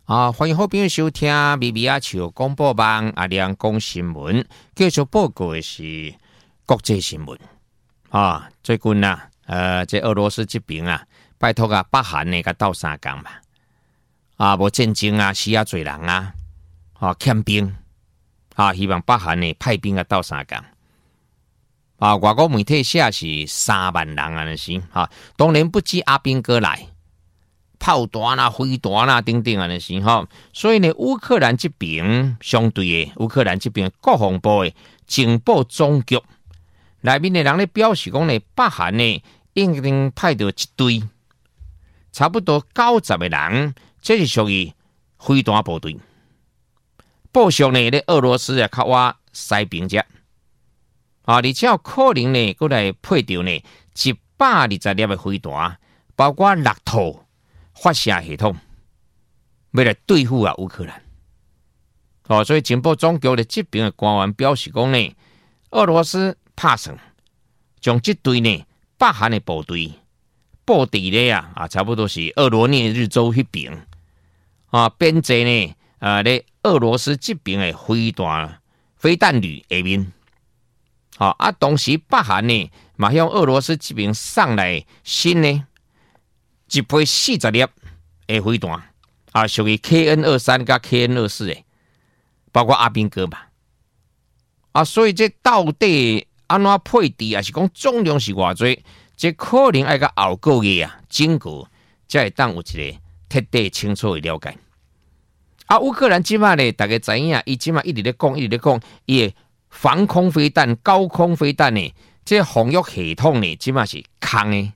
欢迎好朋友收听咪咪阿笑广播网阿亮讲新闻，继续报告的是国际新闻最近这俄罗斯这边拜托北韩呢甲斗相共嘛，无战争死啊侪人欠兵希望北韩呢派兵斗相共外国媒体写是3万人安尼是当然不止阿兵哥来。炮弹飞弹等等安尼是所以呢，乌克兰这边相对的，乌克兰这边国防部的情报总局内面的人咧表示讲呢，北韩呢已经派到一队差不多90个人，这是属于飞弹部队。报上呢，咧俄罗斯较挖西边者而且有可能呢，过来配到呢120粒的飞弹，包括6套。发射系统要来对付乌克兰所以情报总局的这边的官员表示讲呢，俄罗斯打算将这队呢北韩的部队布伫咧差不多是俄罗涅日州那边编制呢咧俄罗斯这边的飞弹旅下面同时北韩呢嘛向俄罗斯这边送来新的一批40粒的飞弹属于 KN-23 加 KN-24 的，包括阿兵哥嘛所以这到底安怎配置还是讲重量是偌济，这可能要到后个月整个才会当有一个彻底清楚的了解乌克兰现在呢大家知影他现在一直在讲他的防空飞弹高空飞弹呢这防御系统呢现在是空的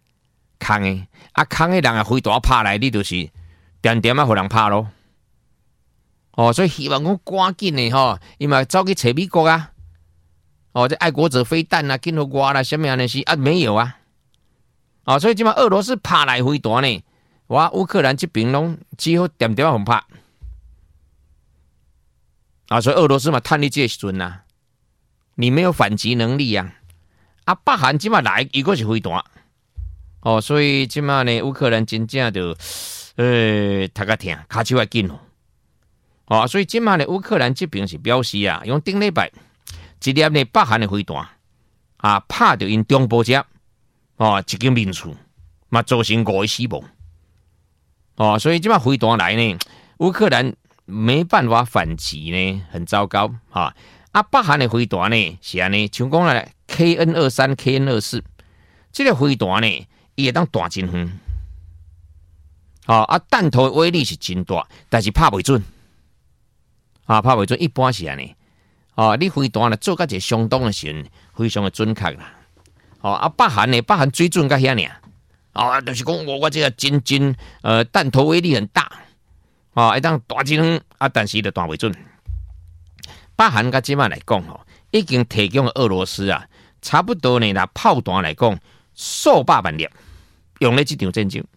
空的人飞弹拍来，你就是点点互人拍咯。所以希望讲赶紧的伊嘛走去找美国这爱国者飞弹紧互我啦，什么样的事没有所以即马俄罗斯拍来飞弹呢，乌克兰这边拢只好点点互拍所以俄罗斯嘛趁你这时阵你没有反击能力北韩即马来如果是飞弹。所以即马呢，乌克兰真正就头壳痛，骹手也紧所以即马呢，乌克兰这边是表示用顶礼拜一粒呢北韩的飞弹拍到因中部者一间民厝，嘛造成5个死亡所以即马飞弹来呢，乌克兰没办法反击呢，很糟糕北韩的飞弹呢是安尼，像讲啦 KN-23、KN-24 这个飞弹呢。伊会当弹真远弹头的威力是真大，但是拍袂准拍袂准，一般是安尼你飞弹做到一个相当的时候，非常的准确啦北韩水准到遐尔就是讲我这个真弹头威力很大会当弹真远但是就弹袂准。北韩到即摆来讲已经提供俄罗斯差不多呢，拿炮弹来讲数百万粒用咧这场战争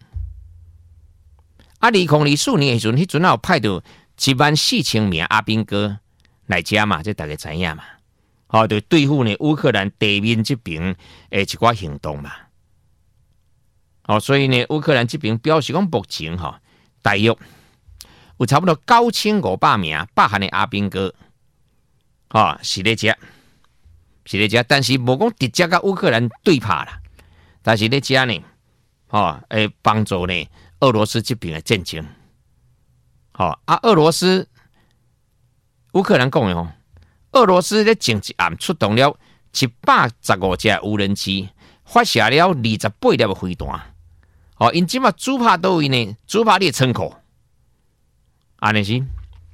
2024年的时候，迄阵有派到14000名阿兵哥来遮嘛，这大家知影嘛就对付呢乌克兰地面这边的一寡行动嘛所以呢乌克兰这边表示讲目前大约有差不多9500名北韩的阿兵哥是咧遮但是无讲直接甲乌克兰对拍啦，但是咧遮呢会帮助呢俄罗斯这边的战争俄罗斯乌克兰讲的俄罗斯咧前一暗出动了115架无人机，发射了28粒的飞弹因即马主拍倒位呢？主拍你的仓库安尼是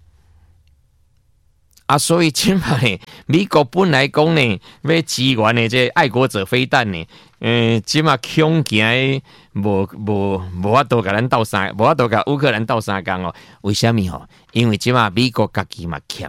所以即马呢，美国本来讲呢要支援的这爱国者飞弹呢，即马恐惊无法度甲咱斗相，无法度甲乌克兰斗相共为什么因为即马美国家己嘛欠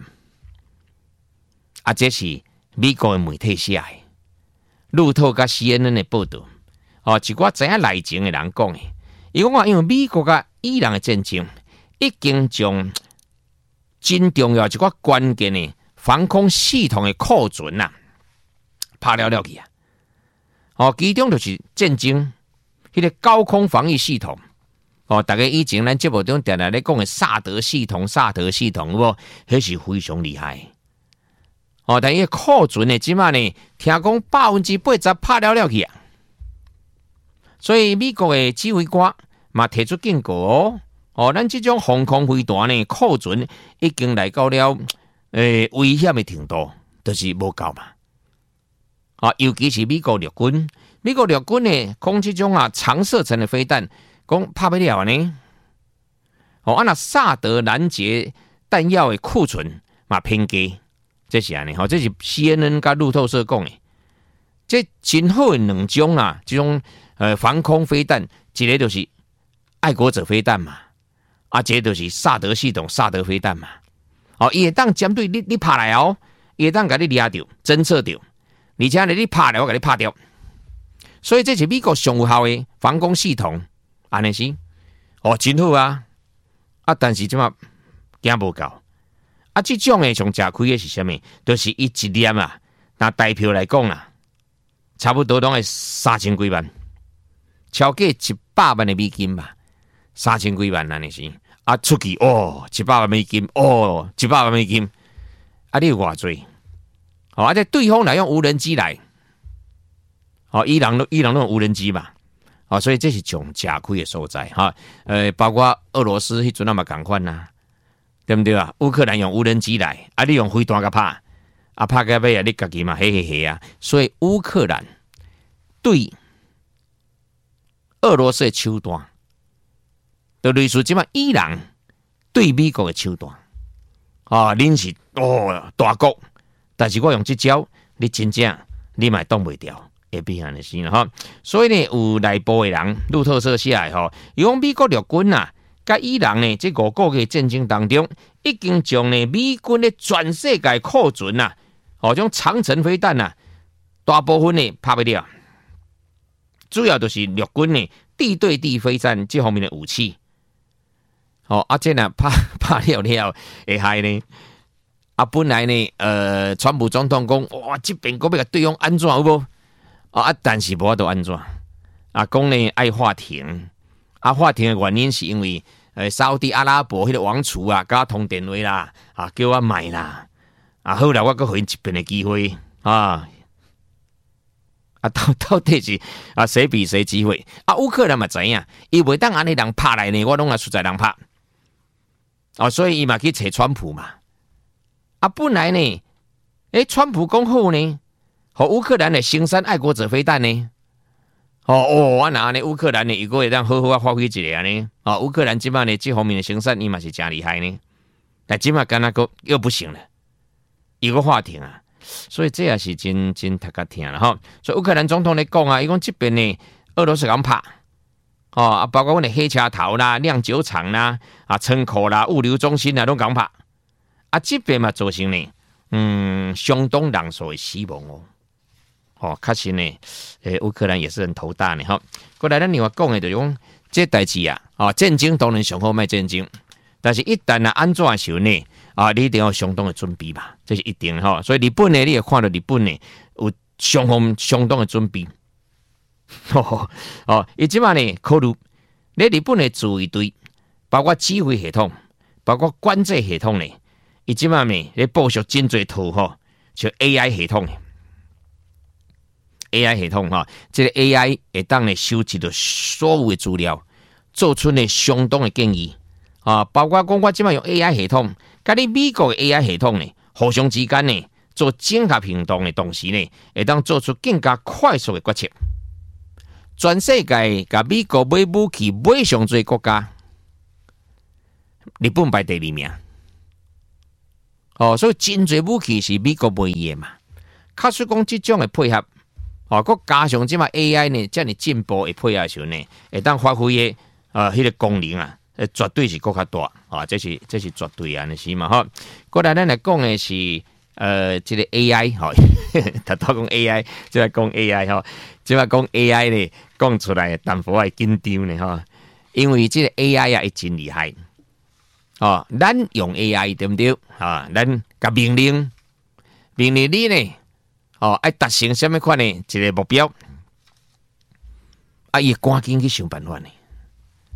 这是美国的媒体写的，路透甲 CNN 的报道一寡知影内情的人讲的，伊讲因为美国甲伊朗的战争已经将真重要一个关键的防空系统的库存拍了去其中就是战争迄个高空防御系统大家以前咱节目中定定咧讲的萨德系统，有无？迄是非常厉害。但伊库存的即马呢，听讲80%拍了去啊。所以美国的指挥官嘛提出警告咱这种防空飞弹呢，库存已经来到了危险的程度，就是无够嘛。尤其是美国陆军呢，讲这种长射程的飞弹，讲拍不了呢。那萨德拦截弹药的库存嘛偏低，这是安尼这是 CNN 甲路透社讲的。这真好的两种这种防空飞弹，一个就是爱国者飞弹嘛，一个就是萨德系统萨德飞弹嘛。伊会当针对你拍来伊会当甲你抓到、侦测到，而且你拍来我甲你拍掉。所以这是美国上有效的防空系统，安尼是真好啊！但是即马惊无够这种的上吃亏的是啥物？就是伊一粒拿代票来讲差不多拢会3000几万，超过100万的美金吧，3000几万安尼是出去100万美金100万美金你有偌济这对方来用无人机来伊朗都用无人机嘛所以这是上吃亏的所在包括俄罗斯迄阵嘛同款对不对乌克兰用无人机来你用飞弹甲拍拍到尾你自己嘛嘿所以乌克兰对俄罗斯的手段就类似即马伊朗对美国的手段恁是大国，但是我用这招你真正你嘛挡袂掉会变安尼是所以呢有内部的人路透社写的伊讲美国陆军甲伊朗呢这5个月战争当中，已经将呢美军的全世界库存这种长程飞弹大部分呢拍不了，主要就是陆军呢地对地飞弹这方面的武器这拍了会害呢本来呢川普总统讲哇这边要甲对方安怎有无但是无法度安怎讲呢爱法庭法庭的原因是因为沙烏地阿拉伯迄個王儲甲我通電話啦叫我賣啦後來我閣予因一遍的機會到底是誰比誰機會烏克蘭嘛知影伊袂當安尼人拍來呢，我攏實在人拍所以伊嘛去找川普嘛本來呢川普講好呢和烏克蘭的生產愛國者飛彈呢我那呢烏克蘭呢如果會當好好發揮一下呢烏克蘭現在呢這方面的生產伊嘛是真厲害呢但現在敢若又不行了一個法庭所以這也是真踢甲聽了所以烏克蘭總統咧講伊講這邊呢俄羅斯咁拍包括我們的黑車頭啦、釀酒廠啦、倉庫啦、物流中心啦都咁拍這邊嘛造成呢相當人數的死亡確實呢烏克蘭也是很頭大呢過來咱另外講的就是講這代誌戰爭當然上好賣戰爭但是一旦安怎的時候呢你一定要相當的準備吧這是一定所以日本呢你也看到日本呢有相當的準備伊即馬呢考慮你日本的自衛隊包括指揮系統包括管制系統呢伊即馬呢你部署真多套像 AI 系統這個 AI 會當呢收集到所有的資料做出呢相當的建議包括講我即馬用 AI 系統跟你美國的 AI 系統呢互相之間呢做整合行動的同時呢會當做出更加快速的決策全世界甲美國買武器買上最國家日本排第2名所以真多武器是美國買的嘛假使講這種的配合佮加上即馬 AI 呢這樣進步的配合的時候呢會當發揮的迄個功能絕對是更加大這是絕對的是嘛過來咱來講的是這個 AI 他都講 AI 即係講 AI 即係講 AI 呢講出來淡薄會緊張呢因為這個 AI 會真厲害咱用 AI 對不對咱甲命令你呢愛達成什麼款的一個目標伊趕緊去想辦法呢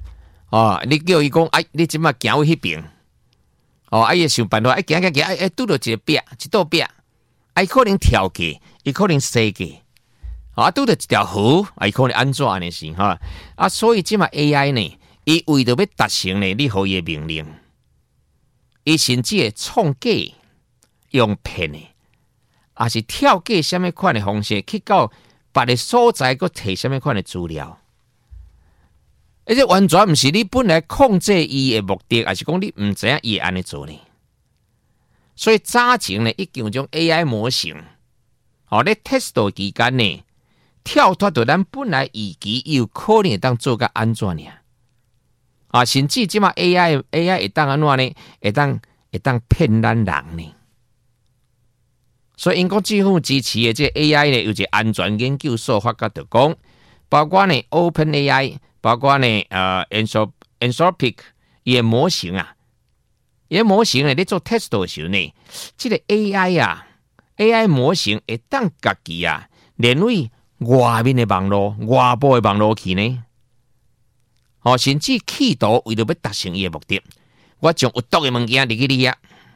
哦，你叫伊讲，哎，你即马行去迄边，哦，伊想办法，行，拄到一个壁，一道壁，伊可能跳过，伊可能西过，拄到一条河，伊可能安怎安尼是哈？所以即马 AI 呢，伊为着要达成呢，你互伊的命令，伊甚至会创假、用骗的，也是跳过什么款的方式去到别个所在，佮摕什么款的资料。而且完全毋是你本来控制伊的目的，还是讲你毋知影伊会安尼做呢？所以早前呢，已经有种 AI 模型，咧 test 期间呢，跳脱到咱本来预期有可能会当做甲安怎呢？甚至即马 AI 会当安怎呢？会当骗咱人呢？所以英国政府支持的这 AI 呢，有一个安全研究所发觉就讲，包括呢 OpenAI。包括呢Anthropic 伊个模型啊，伊个模型呢，你做 test 的时候呢，这个 AI 模型会当家己连为外面的网络、外部的网络去呢，甚至企图为了要达成伊的目的，我将有毒的物件入去你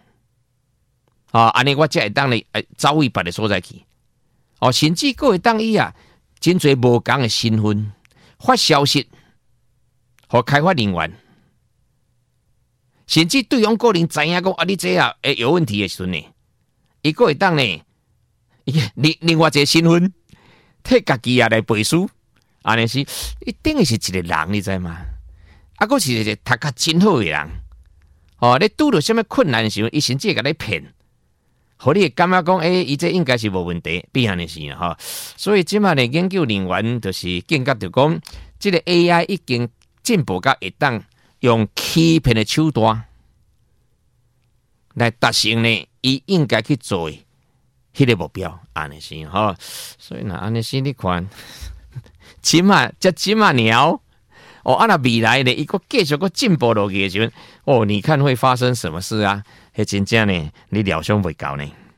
安尼我才会当呢走位别的所在去，甚至佫会当伊真侪无同的身份。发消息和开发人员，甚至对方个人知影讲你这会有问题的时候呢，伊个会当呢，另外一个身份替家己来背书，安尼是，伊等于是一个人，你知吗？佫是一个读较真好的人，你拄到什么困难的时候，伊甚至会甲你骗。互你感觉讲，伊这应该是无问题，必然的是哈。所以即马的研究人员就是见觉就讲，这个 AI 已经进步到会当用欺骗的手段来达成呢，伊应该去做的迄个目标，安尼是哈。所以安尼是你看，即马鸟。那未来呢，伊个继续个进步落去的时候，你看会发生什么事啊？迄真正呢，你料想袂到呢。